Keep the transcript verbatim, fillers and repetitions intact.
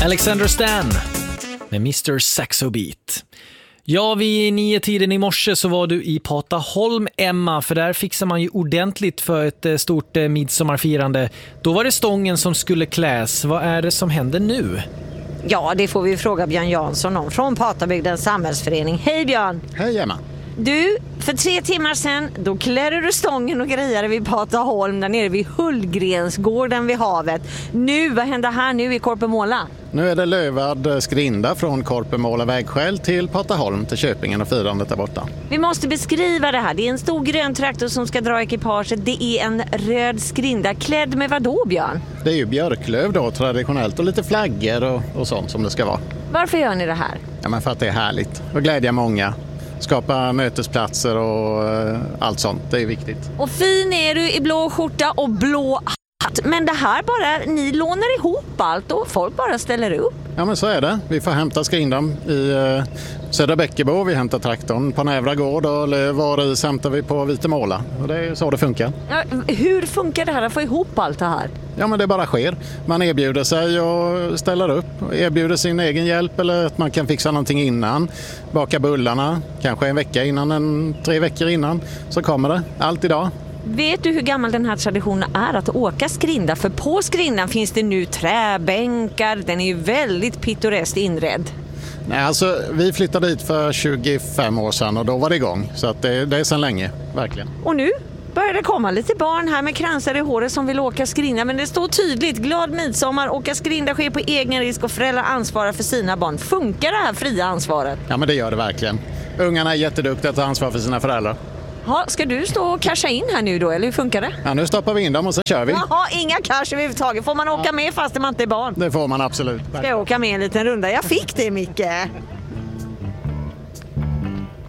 Alexander Stan med mister Saxo Beat. Ja, vid nio tiden i morse så var du i Pataholm, Emma, för där fixar man ju ordentligt för ett stort midsommarfirande. Då var det stången som skulle kläs. Vad är det som händer nu? Ja, det får vi fråga Björn Jansson om från Patabygdens samhällsförening. Hej Björn! Hej Emma! Du, för tre timmar sedan då klärde du stången och grejade vid Pataholm där nere vid Hullgrensgården vid havet. Nu, vad händer här nu i Korpemåla? Nu är det lövad skrinda från Korpemåla vägskäl till Pataholm till Köpingen och firandet där borta. Vi måste beskriva det här. Det är en stor grön traktor som ska dra ekipaget. Det är en röd skrinda. Klädd med vad då, Björn? Det är ju björklöv då traditionellt och lite flaggor och, och sånt som det ska vara. Varför gör ni det här? Ja, men för att det är härligt och glädja många. Skapa mötesplatser och uh, allt sånt, det är viktigt. Och fin är du i blå skjorta och blå hatt. Men det här bara, ni lånar ihop allt och folk bara ställer upp. Ja, men så är det. Vi får hämta skrindan i uh, Södra Bäckebo, vi hämtar traktorn på Nävra gård och Lövaris hämtar vi på Vitemåla. Och det är så det funkar. Ja, hur funkar det här att få ihop allt det här? Ja, men det bara sker. Man erbjuder sig och ställer upp. Erbjuder sin egen hjälp eller att man kan fixa någonting innan. Baka bullarna, kanske en vecka innan, en, tre veckor innan. Så kommer det. Allt idag. Vet du hur gammal den här traditionen är att åka skrinda? För på skrindan finns det nu träbänkar. Den är ju väldigt pittoreskt inredd. Nej, alltså vi flyttade dit för tjugofem år sedan och då var det igång. Så att det, det är sedan länge, verkligen. Och nu börjar det komma lite barn här med kransar i håret som vill åka skrinda. Men det står tydligt, glad midsommar, åka skrinda sker på egen risk och föräldrar ansvarar för sina barn. Funkar det här fria ansvaret? Ja, men det gör det verkligen. Ungarna är jätteduktiga att ta ansvar för sina föräldrar. Ha, ska du stå och casha in här nu då, eller hur funkar det? Ja, nu stoppar vi in dem och så kör vi. Jaha, inga cash överhuvudtaget. Får man åka ja. med fast man inte är barn? Det får man absolut. Ska jag åka med en liten runda? Jag fick det, Micke.